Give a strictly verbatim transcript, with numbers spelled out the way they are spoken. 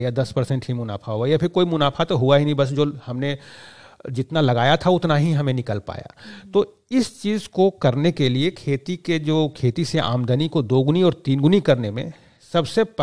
या दस परसेंट ही मुनाफा हुआ, या फिर कोई मुनाफा तो हुआ ही नहीं, बस जो हमने जितना लगाया था उतना ही हमें निकल पाया। तो इस चीज़ को करने के लिए खेती के जो खेती से आमदनी को दोगुनी और तीन गुनी करने में सबसे